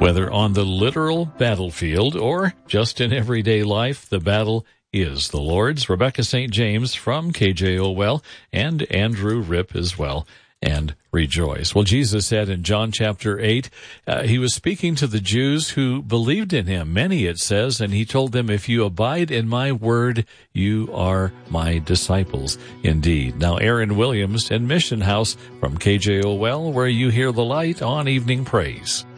Whether on the literal battlefield or just in everyday life, the battle is the Lord's. Rebecca St. James from KJOL and Andrew Ripp as well. And rejoice. Well, Jesus said in John chapter 8, he was speaking to the Jews who believed in him, many it says, and he told them, if you abide in my word, you are my disciples indeed. Now, Aaron Williams and Mission House from KJOL, where you hear the light on Evening Praise.